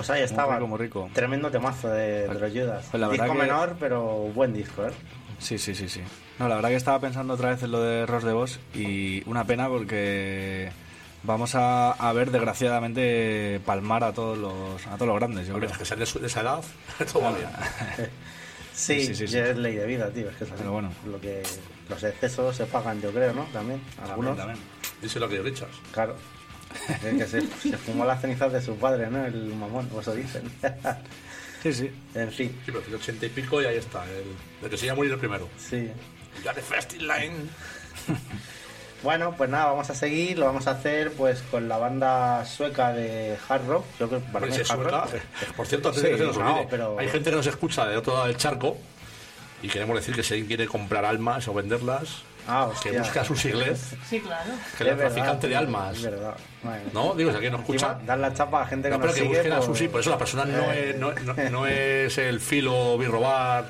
Pues ahí estaba. Muy rico. Tremendo temazo de los Judas. Pues la verdad disco que... menor, pero buen disco, ¿eh? Sí. No, la verdad que estaba pensando otra vez en lo de Ross de Vos y una pena porque vamos a ver desgraciadamente palmar a todos los grandes, yo creo. Es que ser de esa edad, todo va bien. Sí, ya es ley de vida, tío. Es que es así. Pero bueno. Los excesos se pagan, yo creo, ¿no? También, algunos. También. Díselo a que Richards. Claro. Es que se fumó las cenizas de su padre, ¿no? El mamón, o eso dicen. Sí. En fin. Sí, pero tiene 80 y pico y ahí está. El que se iba a morir el primero. Sí. Ya de first in line. Bueno, pues nada, vamos a seguir. Lo vamos a hacer pues con la banda sueca de hard rock. Yo creo que para mí es hard rock. Por cierto, antes de que se nos olvide, pero... hay gente que nos escucha de otro lado del charco y queremos decir que si alguien quiere comprar almas o venderlas, que busca sus inglés. Sí, claro. Que es traficante de almas. Es verdad. ¿No? Digo, si alguien nos escucha. Dar la chapa a gente que no, pero nos que sigue. busquen a Susi. Por eso la persona no es el filo birrobar.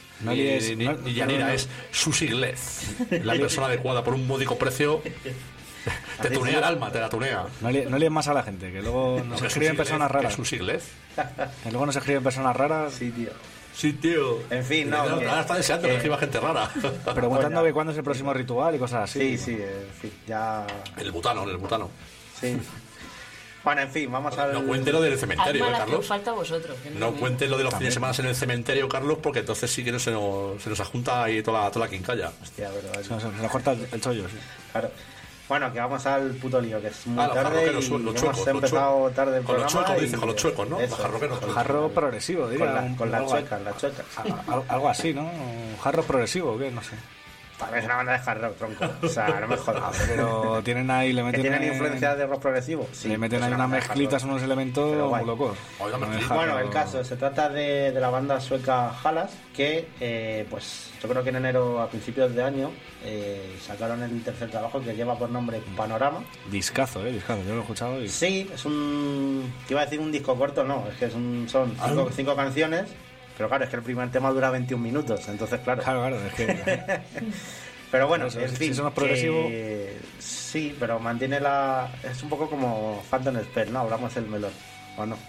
Ni Yanira, es Susi Glez, la persona adecuada por un módico precio. Te tunea el alma, te la tunea. No líes más a la gente, que luego nos escriben personas raras. Susi Glez. Que luego nos escriben personas raras. Sí, tío. Sí, tío. En fin, no. Ahora está deseando que escriba gente rara. Preguntando de cuándo es el próximo ritual y cosas así. Sí, en fin, ya. El butano. Sí. Bueno, en fin, vamos a... No cuente lo del cementerio, Carlos. Falta a vosotros. No cuente lo de los fines de semana en el cementerio, Carlos, porque entonces sí que no se nos ajunta ahí toda la quincalla. Hostia, verdad. Se nos corta el chollo, sí. Claro. Bueno, que vamos al puto lío, que es muy tarde y hemos empezado tarde el programa. Con los chuecos, dice, con los chuecos, ¿no? Los jarroqueros. Jarro progresivo, diría. Con las chuecas. Algo así, ¿no? Jarro progresivo, ¿qué? No sé. También es una banda de hard rock, tronco. O sea, no me jodas. Pero tienen ahí, le meten... ¿Tienen influencias de rock progresivo? Sí. Le meten ahí unas mezclitas, unos elementos muy locos. Bueno, el caso, se trata de la banda sueca Halas, que pues yo creo que en enero, a principios de año, sacaron el tercer trabajo que lleva por nombre Panorama. Discazo, yo lo he escuchado y... Sí, es un... Iba a decir un disco corto, no, es que son 5 canciones. Pero claro, es que el primer tema dura 21 minutos, entonces claro. Claro, es que... Pero bueno, eso, en fin. Si somos progresivos... Sí, pero mantiene la... Es un poco como Phantom Spell, ¿no? Hablamos el melón, ¿o no?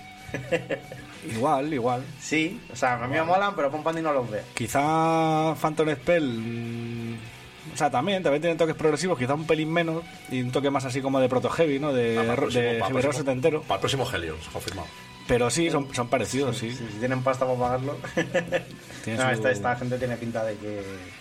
Igual. Sí, o sea, a mí me molan, pero Pompandi no los ve. Quizá Phantom Spell... O sea, también tienen toques progresivos, quizá un pelín menos, y un toque más así como de proto-heavy, ¿no? De heavy rock setentero. Para el próximo Helios, confirmado. Pero sí, son parecidos, sí. Si tienen pasta para pagarlo. No, esta gente tiene pinta de que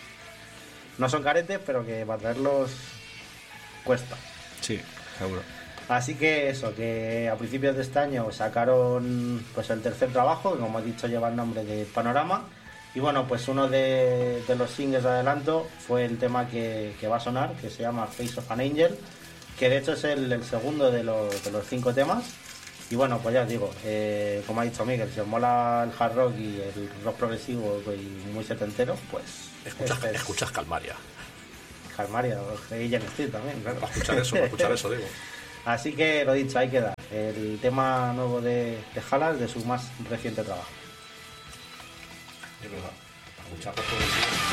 no son caretes, pero que para traerlos cuesta. Sí, seguro. Así que eso, que a principios de este año sacaron pues el tercer trabajo, que como he dicho lleva el nombre de Panorama. Y bueno, pues uno de los singles de adelanto fue el tema que va a sonar, que se llama Face of an Angel, que de hecho es el segundo de los 5 temas. Y bueno, pues ya os digo, como ha dicho Miguel, si os mola el hard rock y el rock progresivo y muy setentero, pues... Escuchas Calmaria. Calmaria, y Jen Steel también, claro. Para escuchar eso, digo. Así que lo dicho, ahí queda el tema nuevo de Halas, de su más reciente trabajo. Es verdad. Para escuchar rock progresivo.